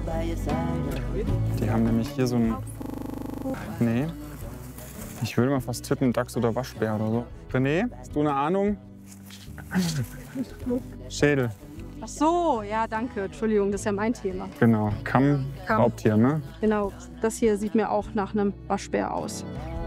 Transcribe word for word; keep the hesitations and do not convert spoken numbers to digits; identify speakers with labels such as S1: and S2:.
S1: Die haben nämlich hier so ein... Nee. Ich würde mal fast tippen, Dachs oder Waschbär oder so. René, hast du eine Ahnung? Schädel.
S2: Ach so, ja, danke. Entschuldigung, das ist ja mein Thema.
S1: Genau. Kamm,
S2: Kamm.
S1: Raubtier, ne?
S2: Genau, das hier sieht mir auch nach einem Waschbär aus.